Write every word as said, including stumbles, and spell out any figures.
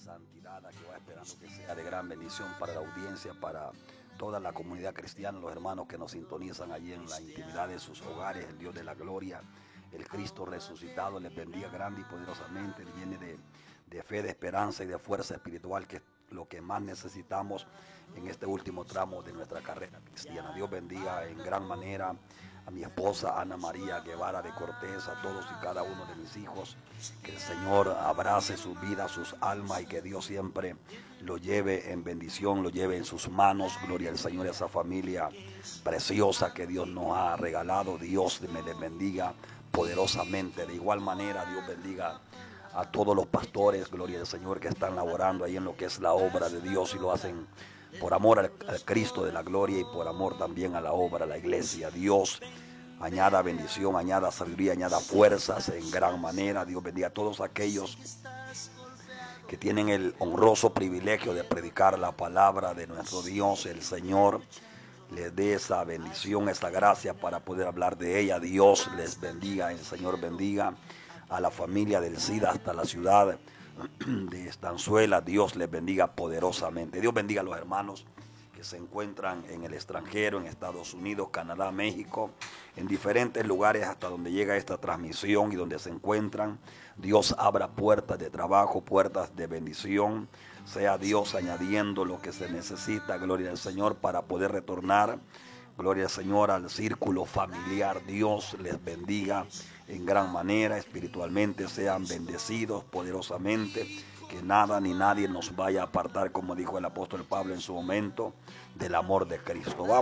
santidad que va esperando que sea de gran bendición para la audiencia, para toda la comunidad cristiana, los hermanos que nos sintonizan allí en la intimidad de sus hogares. El Dios de la gloria, el Cristo resucitado, les bendiga grande y poderosamente, llene de, de fe, de esperanza y de fuerza espiritual, que es lo que más necesitamos en este último tramo de nuestra carrera cristiana. Dios bendiga en gran manera a mi esposa Ana María Guevara de Cortés, a todos y cada uno de mis hijos. Que el Señor abrace sus vidas, sus almas, y que Dios siempre lo lleve en bendición, lo lleve en sus manos. Gloria al Señor, a esa familia preciosa que Dios nos ha regalado. Dios me les bendiga poderosamente. De igual manera, Dios bendiga a todos los pastores, gloria al Señor, que están laborando ahí en lo que es la obra de Dios y lo hacen por amor al, al Cristo de la gloria y por amor también a la obra, a la iglesia. Dios añada bendición, añada sabiduría, añada fuerzas en gran manera. Dios bendiga a todos aquellos que tienen el honroso privilegio de predicar la palabra de nuestro Dios. El Señor les dé esa bendición, esa gracia para poder hablar de ella. Dios les bendiga, el Señor bendiga a la familia del SIDA hasta la ciudad de Estanzuela. Dios les bendiga poderosamente. Dios bendiga a los hermanos que se encuentran en el extranjero, en Estados Unidos, Canadá, México, en diferentes lugares hasta donde llega esta transmisión y donde se encuentran. Dios abra puertas de trabajo, puertas de bendición. Sea Dios añadiendo lo que se necesita, gloria al Señor, para poder retornar, gloria al Señor, al círculo familiar. Dios les bendiga en gran manera, espiritualmente sean bendecidos poderosamente, que nada ni nadie nos vaya a apartar, como dijo el apóstol Pablo en su momento, del amor de Cristo. Vamos.